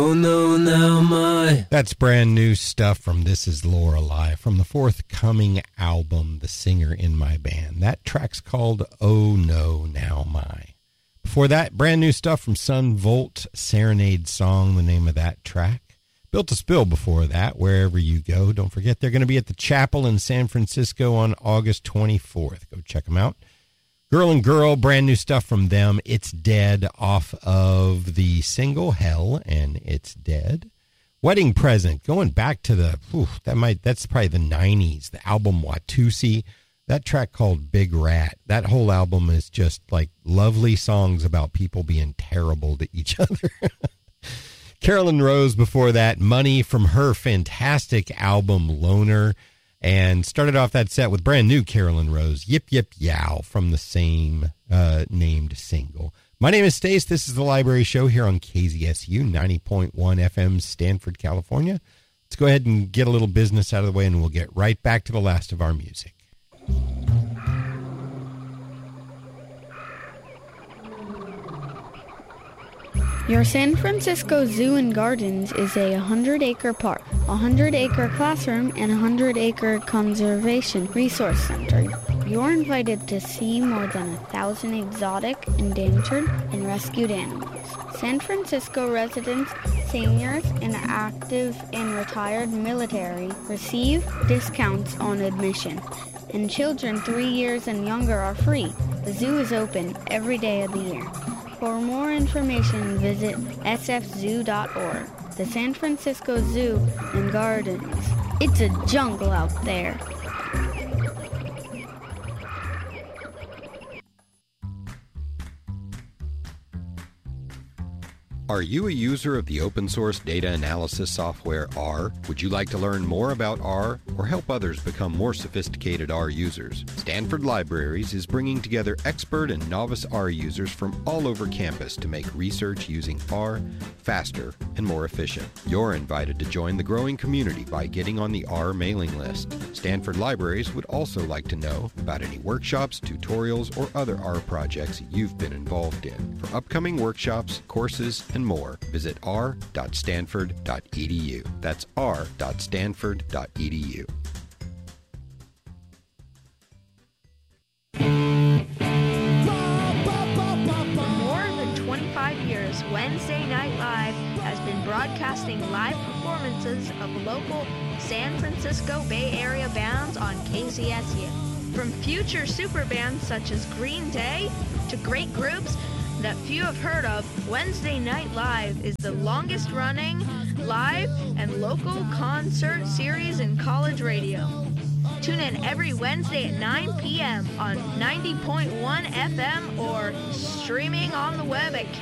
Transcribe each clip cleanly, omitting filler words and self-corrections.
Oh no, now my... That's brand new stuff from This Is Lorelei from the forthcoming album, The Singer in My Band. That track's called Oh No, Now My. Before that, brand new stuff from Sun Volt, Serenade Song, the name of that track. Built to Spill before that, Wherever You Go. Don't forget, they're going to be at the Chapel in San Francisco on August 24th. Go check them out. Girl and Girl, brand new stuff from them. It's Dead off of the single Hell, and It's Dead. Wedding Present, going back to that's probably the 90s. The album Watusi, that track called Big Rat. That whole album is just like lovely songs about people being terrible to each other. Carolyn Rose before that, Money from her fantastic album Loner. And started off that set with brand new Carolyn Rose, Yip Yip Yow, from the same named single. My name is Stace. This is the Library Show here on KZSU 90.1 FM, Stanford, California. Let's go ahead and get a little business out of the way, and we'll get right back to the last of our music. Your San Francisco Zoo and Gardens is a 100-acre park, a 100-acre classroom, and a 100-acre conservation resource center. You're invited to see more than 1,000 exotic, endangered, and rescued animals. San Francisco residents, seniors, and active and retired military receive discounts on admission, and children 3 years and younger are free. The zoo is open every day of the year. For more information, visit sfzoo.org. The San Francisco Zoo and Gardens. It's a jungle out there. Are you a user of the open source data analysis software R? Would you like to learn more about R or help others become more sophisticated R users? Stanford Libraries is bringing together expert and novice R users from all over campus to make research using R faster and more efficient. You're invited to join the growing community by getting on the R mailing list. Stanford Libraries would also like to know about any workshops, tutorials, or other R projects you've been involved in. For upcoming workshops, courses, and more, visit r.stanford.edu. That's r.stanford.edu. For more than 25 years, Wednesday Night Live has been broadcasting live performances of local San Francisco Bay Area bands on KZSU. From future super bands such as Green Day to great groups that few have heard of, Wednesday Night Live is the longest running live and local concert series in college radio. Tune in every Wednesday at 9 p.m. on 90.1 FM or streaming on the web at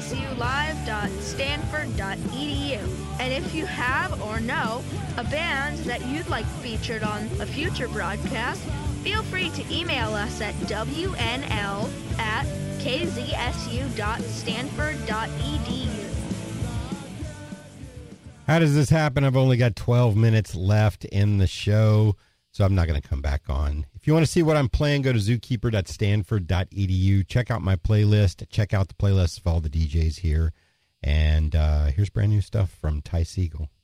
kzsulive.stanford.edu. And if you have or know a band that you'd like featured on a future broadcast, feel free to email us at wnl@kzsu.stanford.edu. How does this happen? I've only got 12 minutes left in the show, so I'm not going to come back on. If you want to see what I'm playing, go to zookeeper.stanford.edu. Check out my playlist. Check out the playlist of all the DJs here. And here's brand new stuff from Ty Segall.